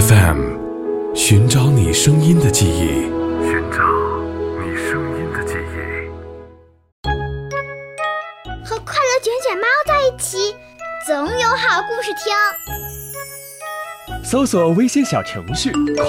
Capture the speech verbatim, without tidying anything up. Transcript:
F M， 寻找你声音的记忆， 寻找你声音的记忆。 和快乐卷卷猫在一起，总有好故事听。 搜索微信小程序